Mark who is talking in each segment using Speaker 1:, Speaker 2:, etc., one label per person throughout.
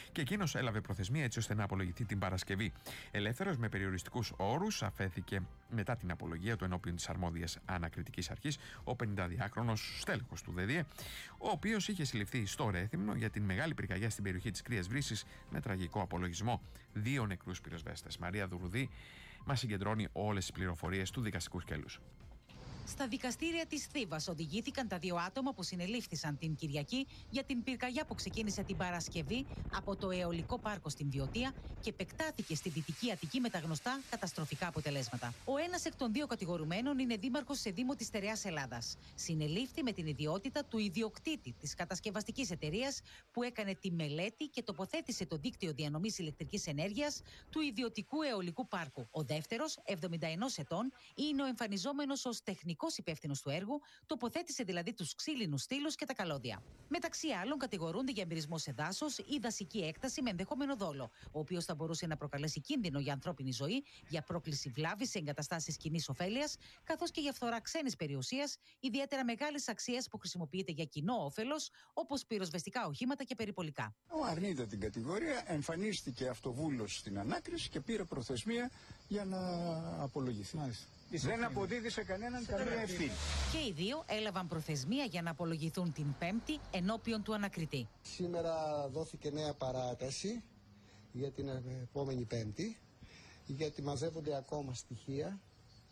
Speaker 1: και εκείνος έλαβε προθεσμία έτσι ώστε να απολογηθεί την Παρασκευή. Ελεύθερος με περιοριστικούς όρους αφέθηκε μετά την απολογία του ενώπιον της αρμόδιας ανακριτικής αρχής ο 52χρονος στέλεχος του ΔΔΕ, ο οποίος είχε συλληφθεί στο Ρέθυμνο για την μεγάλη πυρκαγιά στην περιοχή της Κρύας Βρύσης με τραγικό απολογισμό. 2 νεκρούς πυροσβέστες. Μαρία Δουρουδή μας συγκεντρώνει όλες τις πληροφορίες του δικαστικού σκέλους.
Speaker 2: Στα δικαστήρια της Θήβας οδηγήθηκαν τα 2 άτομα που συνελήφθησαν την Κυριακή για την πυρκαγιά που ξεκίνησε την Παρασκευή από το αιωλικό πάρκο στην Βιωτία και επεκτάθηκε στη Δυτική Αττική με τα γνωστά καταστροφικά αποτελέσματα. Ο ένας εκ των 2 κατηγορουμένων είναι δήμαρχος σε δήμο της Στερεάς Ελλάδας. Συνελήφθη με την ιδιότητα του ιδιοκτήτη της κατασκευαστικής εταιρείας που έκανε τη μελέτη και τοποθέτησε το δίκτυο διανομής ηλεκτρικής ενέργειας του ιδιωτικού αιωλικού πάρκου. Ο δεύτερος, 71 ετών, είναι ο εμφανιζόμενος ως τεχνικός υπεύθυνος του έργου, τοποθέτησε δηλαδή τους ξύλινους στήλους και τα καλώδια. Μεταξύ άλλων, κατηγορούνται για εμπειρισμό σε δάσος ή δασική έκταση με ενδεχόμενο δόλο, ο οποίος θα μπορούσε να προκαλέσει κίνδυνο για ανθρώπινη ζωή, για πρόκληση βλάβης σε εγκαταστάσεις κοινής ωφέλειας, καθώς και για φθορά ξένης περιουσίας, ιδιαίτερα μεγάλης αξίας που χρησιμοποιείται για κοινό όφελος, όπως πυροσβεστικά οχήματα και περιπολικά.
Speaker 3: Αρνείται την κατηγορία, εμφανίστηκε αυτοβούλος στην ανάκριση και πήρε προθεσμία για να απολογηθεί. Δεν αποδίδει σε κανέναν καμία ευθύνη.
Speaker 2: Και οι 2 έλαβαν προθεσμία για να απολογηθούν την Πέμπτη ενώπιον του ανακριτή.
Speaker 4: Σήμερα δόθηκε νέα παράταση για την επόμενη Πέμπτη, γιατί μαζεύονται ακόμα στοιχεία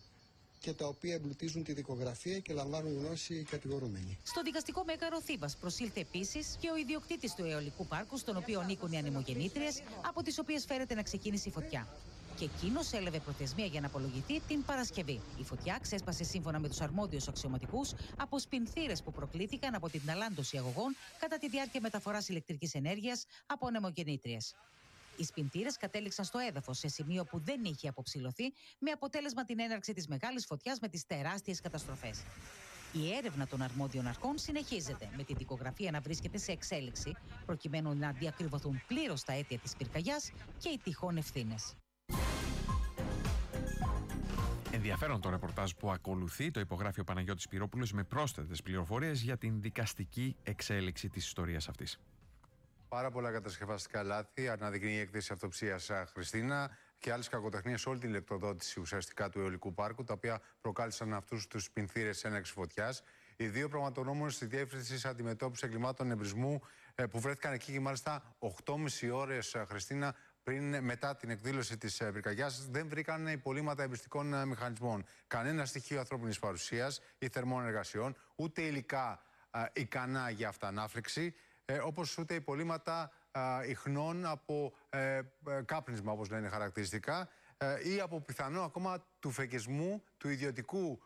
Speaker 4: και τα οποία εμπλουτίζουν τη δικογραφία και λαμβάνουν γνώση οι κατηγορούμενοι.
Speaker 2: Στο δικαστικό μέγαρο Θήβας προσήλθε επίσης και ο ιδιοκτήτης του αιωλικού πάρκου, στον οποίο ανήκουν οι ανεμογεννήτριες, από τις οποίες φέρεται να ξεκίνησε η φωτιά. Και εκείνος έλαβε προθεσμία για να απολογηθεί την Παρασκευή. Η φωτιά ξέσπασε σύμφωνα με τους αρμόδιους αξιωματικούς από σπινθήρες που προκλήθηκαν από την αλάντωση αγωγών κατά τη διάρκεια μεταφοράς ηλεκτρικής ενέργειας από ανεμογεννήτριες. Οι σπινθήρες κατέληξαν στο έδαφος σε σημείο που δεν είχε αποψηλωθεί, με αποτέλεσμα την έναρξη της μεγάλης φωτιάς με τις τεράστιες καταστροφές. Η έρευνα των αρμόδιων αρχών συνεχίζεται, με τη δικογραφία να βρίσκεται σε εξέλιξη, προκειμένου να διακριβωθούν πλήρως τα αίτια της πυρκαγιάς και οι τυχόν ευθύνες.
Speaker 1: Ενδιαφέρον το ρεπορτάζ που ακολουθεί, το υπογράφει ο Παναγιώτης Πυρόπουλος με πρόσθετες πληροφορίες για την δικαστική εξέλιξη της ιστορίας αυτής.
Speaker 5: Πάρα πολλά κατασκευαστικά λάθη αναδεικνύει η έκθεση αυτοψίας Χριστίνα και άλλες κακοτεχνίες σε όλη την ηλεκτροδότηση ουσιαστικά του αιωλικού πάρκου, τα οποία προκάλεσαν αυτούς τους σπινθήρες έναρξης φωτιάς. Οι 2 πραγματογνώμονες της Διεύθυνσης Αντιμετώπισης Εγκλημάτων Εμπρισμού που βρέθηκαν εκεί και μάλιστα 8,5 ώρες, Χριστίνα, μετά την εκδήλωση της πυρκαγιάς, δεν βρήκαν υπολείμματα εμπριστικών μηχανισμών. Κανένα στοιχείο ανθρώπινης παρουσίας ή θερμών εργασιών, ούτε υλικά ικανά για αυτανάφληξη, όπως ούτε υπολείμματα ιχνών από κάπνισμα, όπως λένε χαρακτηριστικά, ή από πιθανό ακόμα του φεκισμού του ιδιωτικού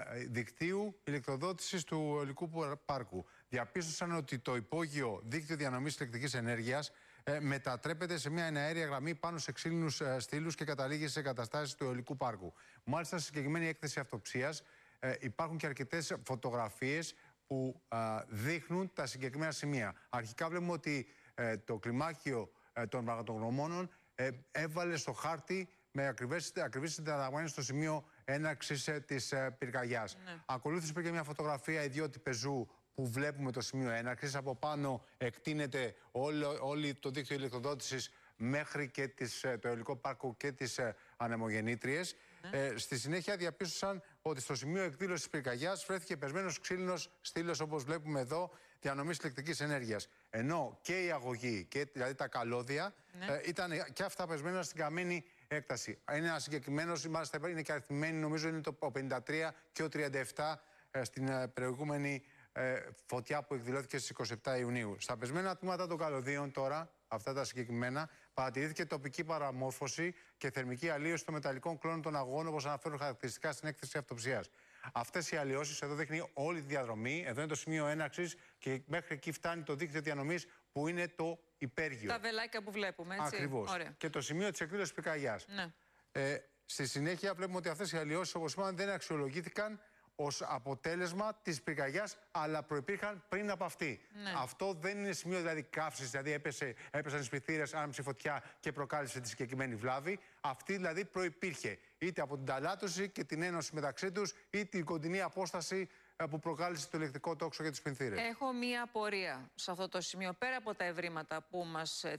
Speaker 5: δικτύου ηλεκτροδότησης του αιωλικού πάρκου. Διαπίστωσαν ότι το υπόγειο δίκτυο διανομής ηλεκτρικής ενέργειας μετατρέπεται σε μια εναέρια γραμμή πάνω σε ξύλινους στήλους και καταλήγει σε εγκαταστάσεις του αιωλικού πάρκου. Μάλιστα, στη συγκεκριμένη έκθεση αυτοψίας υπάρχουν και αρκετές φωτογραφίες που δείχνουν τα συγκεκριμένα σημεία. Αρχικά βλέπουμε ότι το κλιμάκιο των πραγματογνωμόνων έβαλε στο χάρτη με ακριβείς συνταγμένες στο σημείο έναρξης της πυρκαγιάς. Ναι. Ακολούθησε υπήρχε μια φωτογραφία ιδιώτη πεζού που βλέπουμε το σημείο έναρξης. Από πάνω εκτείνεται όλο το δίκτυο ηλεκτροδότησης μέχρι και το αιωλικό πάρκο και τις ανεμογεννήτριες. Ναι. Στη συνέχεια διαπίστωσαν ότι στο σημείο εκδήλωσης της πυρκαγιάς βρέθηκε πεσμένος ξύλινος στήλος, όπως βλέπουμε εδώ, διανομής ηλεκτρικής ενέργειας. Ενώ και η αγωγή, δηλαδή τα καλώδια, ναι, ήταν και αυτά πεσμένα στην καμένη έκταση. Είναι ένα συγκεκριμένο, μάλιστα είναι και αριθμημένη, νομίζω είναι το 53 και ο 37 στην προηγούμενη φωτιά που εκδηλώθηκε στις 27 Ιουνίου. Στα πεσμένα τμήματα των καλωδίων τώρα, αυτά τα συγκεκριμένα, παρατηρήθηκε τοπική παραμόρφωση και θερμική αλλίωση των μεταλλικών κλώνων των αγωγών, όπως αναφέρουν χαρακτηριστικά στην έκθεση αυτοψίας. Αυτές οι αλλοιώσεις, εδώ δείχνει όλη τη διαδρομή, εδώ είναι το σημείο έναρξης και μέχρι εκεί φτάνει το δίκτυο διανομής που είναι το υπέργειο.
Speaker 6: Τα βελάκια που βλέπουμε, έτσι.
Speaker 5: Ακριβώς. Ωραία. Και το σημείο της εκδήλωσης πυρκαγιάς. Ναι. Στη συνέχεια βλέπουμε ότι αυτές οι αλλοιώσεις, όπως είπαμε, δεν αξιολογήθηκαν ως αποτέλεσμα της πυρκαγιάς, αλλά προϋπήρχαν πριν από αυτή. Ναι. Αυτό δεν είναι σημείο δηλαδή καύσης, δηλαδή έπεσαν οι σπιθήρες, άναψε φωτιά και προκάλεσε τη συγκεκριμένη βλάβη. Αυτή δηλαδή προϋπήρχε είτε από την ταλάτωση και την ένωση μεταξύ τους, ή την κοντινή απόσταση που προκάλεσε το ηλεκτρικό τόξο για τις σπινθήρες.
Speaker 6: Έχω μία απορία σε αυτό το σημείο, πέρα από τα ευρήματα που μας